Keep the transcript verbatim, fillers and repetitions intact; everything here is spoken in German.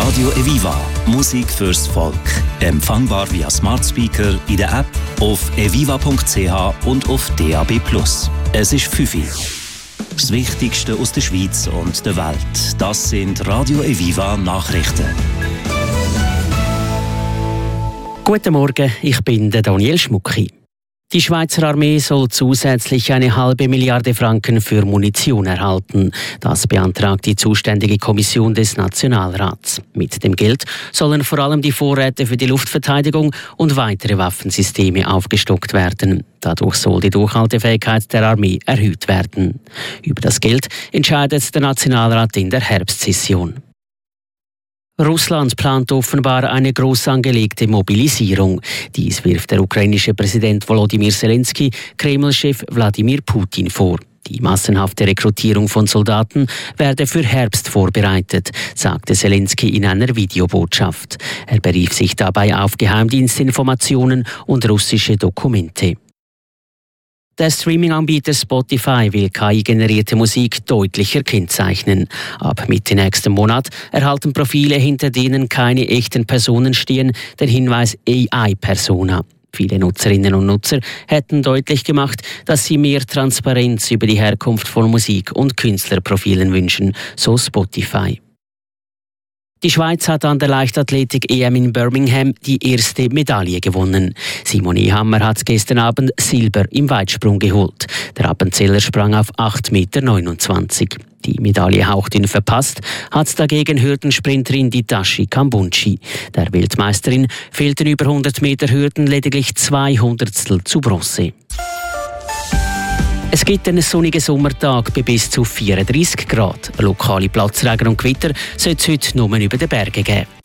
Radio Eviva. Musik fürs Volk. Empfangbar via Smart Speaker in der App, auf eviva punkt c h und auf D A B plus. Es ist fünf Uhr. Das Wichtigste aus der Schweiz und der Welt. Das sind Radio Eviva Nachrichten. Guten Morgen, ich bin der Daniel Schmucki. Die Schweizer Armee soll zusätzlich eine halbe Milliarde Franken für Munition erhalten. Das beantragt die zuständige Kommission des Nationalrats. Mit dem Geld sollen vor allem die Vorräte für die Luftverteidigung und weitere Waffensysteme aufgestockt werden. Dadurch soll die Durchhaltefähigkeit der Armee erhöht werden. Über das Geld entscheidet der Nationalrat in der Herbstsession. Russland plant offenbar eine groß angelegte Mobilisierung. Dies wirft der ukrainische Präsident Volodymyr Zelensky Kreml-Chef Wladimir Putin vor. Die massenhafte Rekrutierung von Soldaten werde für Herbst vorbereitet, sagte Zelensky in einer Videobotschaft. Er berief sich dabei auf Geheimdienstinformationen und russische Dokumente. Der Streaming-Anbieter Spotify will K I-generierte Musik deutlicher kennzeichnen. Ab Mitte nächsten Monat erhalten Profile, hinter denen keine echten Personen stehen, den Hinweis A I-Persona. Viele Nutzerinnen und Nutzer hätten deutlich gemacht, dass sie mehr Transparenz über die Herkunft von Musik- und Künstlerprofilen wünschen, so Spotify. Die Schweiz hat an der Leichtathletik-E M in Birmingham die erste Medaille gewonnen. Simone Hammer hat gestern Abend Silber im Weitsprung geholt. Der Appenzeller sprang auf acht Komma neunundzwanzig Meter. Die Medaille hauchdünn verpasst hat dagegen Hürdensprinterin Ditashi Kambunchi. Der Weltmeisterin fehlten über hundert Meter Hürden lediglich zwei Hundertstel zu Bronze. Es gibt einen sonnigen Sommertag bei bis zu vierunddreissig Grad. Lokale Platzregen und Gewitter soll es heute nur über den Bergen geben.